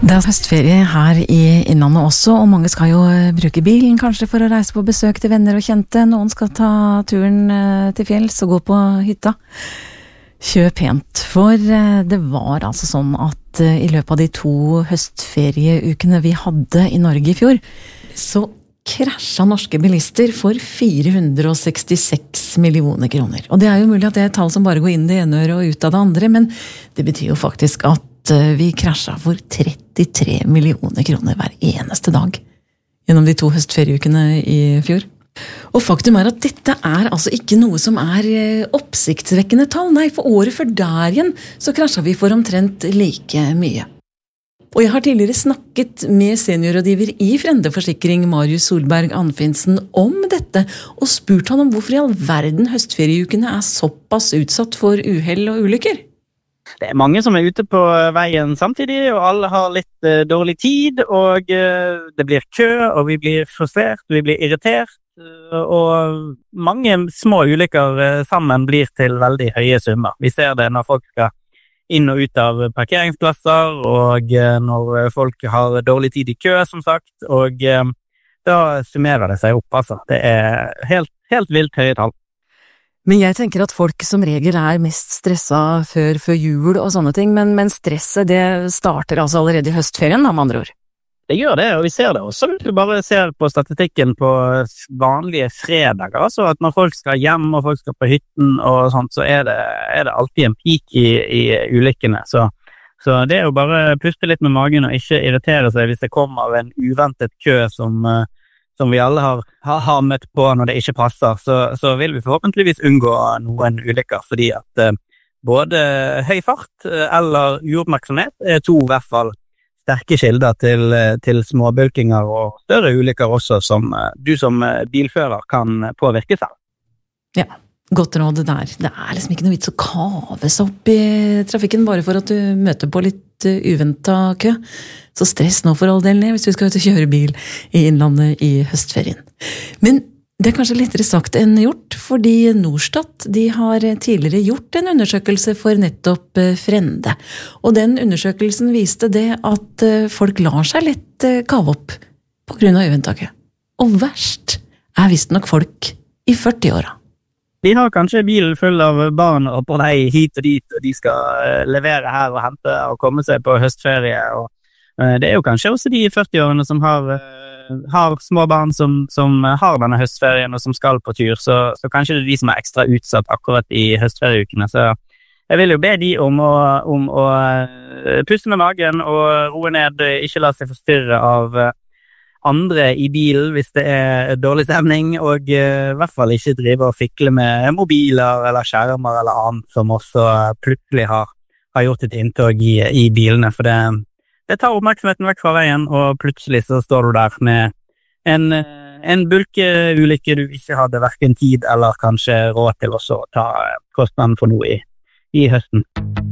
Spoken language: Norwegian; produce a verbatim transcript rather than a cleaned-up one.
Det er høstferie her i Innlandet også, og mange skal jo bruke bilen kanskje for å reise på besøk til venner og kjente. Noen skal ta turen til fjells og gå på hytta. Kjøp pent, for det var altså sånn at i løpet av de to høstferieukene vi hadde i Norge i fjor, så krasja norske bilister for fire hundre og sekstiseks millioner kroner. Og det er jo mulig at det er et tall som bare går inn det ene øret og ut av det andre, men det betyr jo faktisk at vi krasja for trettitre millioner kroner hver eneste dag gjennom de to høstferieukene i fjor. Og faktum er at dette er altså ikke noe som er oppsiktsvekkende tall. Nei, for året før der igjen så krasja vi for omtrent like mye. Og jeg har tidligere snakket med seniorrådgiver i Frende Forsikring, Marius Solberg Anfinsen, om dette, og spurt han om hvorfor i all verden høstferieukene er såpass utsatt for uhell og ulykker. Det er mange som er ute på veien samtidig, og alle har litt uh, dårlig tid, og uh, det blir kø, og vi blir frustrert, vi blir irritert, uh, og mange små ulykker uh, sammen blir til veldig høye summer. Vi ser det når folk skal inn og ut av parkeringsplasser, og uh, når folk har dårlig tid i kø, som sagt, og uh, da summerer det seg opp, altså. Det er helt, helt vilt høye tall. Men jeg tenker at folk som regel er mest stresset før, før jul og sånne ting, men, men stresset det starter altså allerede i høstferien, da, med andre ord. Det gjør det, og vi ser det også. Hvis du bare ser på statistikken på vanlige fredager, altså at når folk skal hjem og folk skal på hytten og sånt, så er det, er det alltid en peak i, i ulykkene. Så, så det er jo bare puste litt med magen og ikke irritere seg hvis det kommer en uventet kø som... som vi alle har, har, har møtt på når det ikke passer, så, så vil vi forhåpentligvis unngå noen ulykker, fordi at eh, både høy fart eller uoppmerksomhet er to i hvert fall sterke kilder til, til småbulkinger og større ulykker også, som eh, du som bilfører kan påvirke selv. Ja, godt råd der. Det er liksom ikke noe vits å kave seg opp i trafikken bare for at du møter på litt uventet kø. Så stress nå for all del ned hvis vi skal ut og kjøre bil i Innlandet i høstferien. Men det er kanskje lettere sagt enn gjort, fordi Norstat de har tidligere gjort en undersøkelse for nettopp Frende. Og den undersøkelsen viste det at folk lar seg lett kave opp på grunn av uventet kø. Og verst er visst nok folk i førti-åra. De har kanskje bilen full av barn og på vei hit og dit, og de skal levere her og hente og komme seg på høstferie. Og det er jo kanskje også de førti-årene som har, har små barn som, som har denne høstferien og som skal på tur, så, så kanskje det er de som er ekstra utsatt akkurat i høstferieukene. Så jeg vil jo be de om å, om å puste med magen og roe ned, ikke la seg forstyrre av andre i bilen hvis det er dårlig stemning, og uh, i hvert fall ikke drive og fikle med mobiler eller skjermer eller annet som også plutselig har, har gjort et inntog i, i bilene, for det, det tar oppmerksomheten vekk fra veien, og plutselig så står du der med en, en bulkeulykke du ikke hadde hverken tid eller kanskje råd til også å ta kostnaden for noe i, i høsten.